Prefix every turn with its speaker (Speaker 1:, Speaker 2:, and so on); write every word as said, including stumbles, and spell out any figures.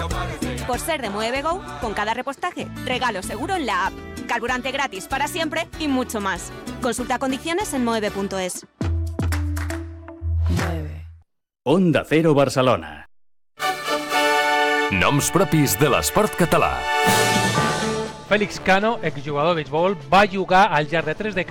Speaker 1: Por ser de Movego, con cada repostaje, regalo seguro en la app, carburante gratis para siempre y mucho más. Consulta condiciones en moeve punto es.
Speaker 2: Onda Cero Barcelona.
Speaker 3: Noms propis de l'esport català.
Speaker 4: Félix Cano, exjugador de béisbol, va jugar al llarg de tres dècades